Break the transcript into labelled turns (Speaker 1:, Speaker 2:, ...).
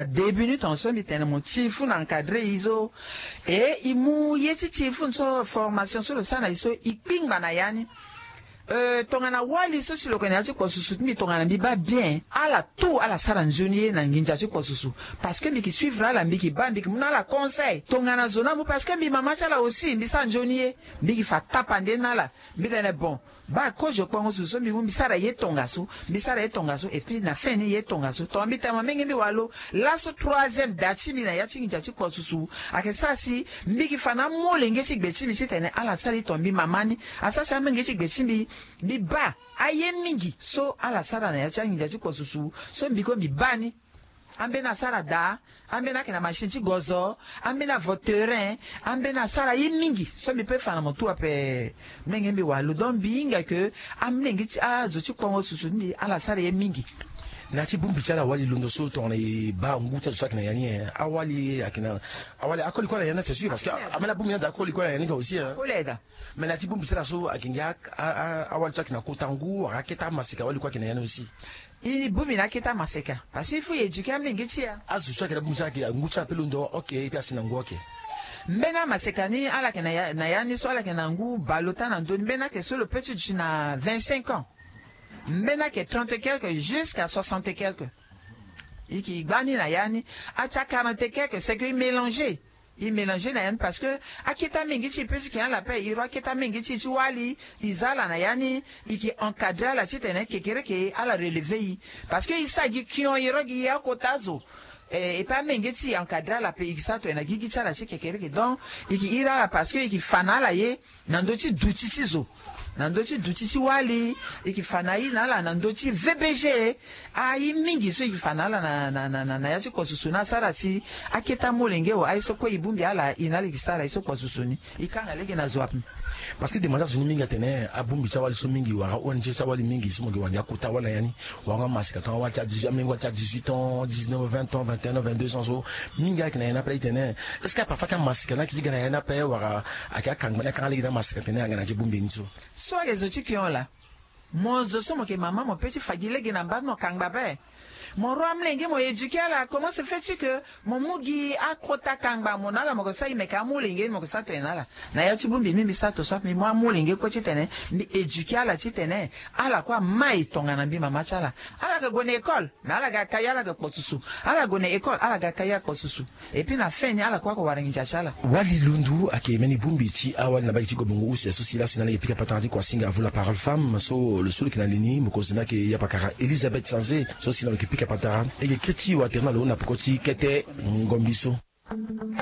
Speaker 1: début ni ton so mi tene mon chifu na encadrer iso et imu yeti chifu so formation sur le sana iso ipingba na yani tongana wali so silo kwenye achi kwa susu mi tongana biba bien ala tout ala sara njonie na nginja achi kwa susu parce que mi ki suivre ala mi ki ba mi ki muna la conseil tongana zona mu parce que mi mama chala aussi mi sa njonie mi ki fa tapande nala mi tene bon ba ko je kwa susu mi sara ye tongasu et puis na fin ni ye tongasu tombi tama mengi mi walo laso troisième dati mi na yachi nginja achi kwa susu ake sasi mi ki fa na mole ngesi gbechi mi si tene ala sari tombi mamani asasi ame ngesi gbechi mi biba aye mingi so ala sara na yacha nginja kwa susu so mbiko bibani ambe na sara da ambe na kina machine gozo ambe na voterin ambe na sara ye mingi so mi pe fana motu ape menge mi walu don binga ke amne ngiti azo chi kwa susu ni ala sara ye mingi
Speaker 2: na ci bumbi chala wali lundo so to ne ba nguta so akina yani awali akina awali akoli kwa yana c'est sûr parce que amela bumbi da akoli kwa yani aussi
Speaker 1: koleda
Speaker 2: mais na ci bumbi chala so akinga awali so akina kotangu aketa masika wali kwa kina yani aussi
Speaker 1: ili bumbi na kita masika parce il faut éduquer amne ngiti ya
Speaker 2: azu so akina bumbi chala nguta pelundo okay pia sina ngoke
Speaker 1: mbena masekani ala kina na yani so ala kina ngu balota na ndoni mbena ke so le petit tu na 25 ans mbena ke 30 et quelques jusqu'à 60 et quelques iki gbani na yani acha 40 et quelques c'est que il mélangeait na yani parce que akita mingi chi pesi ki la paix iro akita mingi chi wali izala na yani iki encadrer la chitene kekere ke ala relever parce que isagi kion iro gi yakotazo et pas mengeti encadrer la paix ça to na gigi chala chi kekere ke donc iki ira parce que iki fanala ye nandochi dutisizo nandochi dutisi wali ikifanayi nala nandochi VBG ayi mingi so ikifanala na yachi kwa susuna sarasi aketa molenge wa aiso kwa ibumbi ala inali kisara iso kwa susuni ikanga lege na zwapi
Speaker 2: parce que demanda suni mingi atene abumbi cha wali so mingi wa onje cha wali mingi so mongi wali akuta wala yani wa masika to wali cha 18 ans 19 20 ans 21 22 ans so mingi akina yana pa itene est-ce que parfois quand masika na kidiga na yana pa wa akakanga na kanga lege na masika tene ngana jibumbi nso
Speaker 1: so les autres qui ont là mozo somo ke maman mon petit fagile ge na mbano kangba be mon ramlenge mo éduqué là comment se fait-tu que mon mugi akota kangba monala mo ko sai me ka mulenge mo ko sa to enala na ya chibumbi mimi sa to so mi mo mulenge ko chitene mi éduqué là chitene ala kwa mai tonga na bi mama chala ala ga gone école na ala ga kaya ala ga posusu ala gone école ala ga kaya posusu et puis na fin ni ala kwa ko warangi chala
Speaker 2: wali lundu akemeni bumbi chi awali na baki ko bongo c'est souci là sur na epika patandi kwa singa vous la parole femme so le seul qui na lini mo ko zina ke ya pakara Elisabeth Sanzé so si na epika patara et que kriti wa terna lo na pokoti kete ngombiso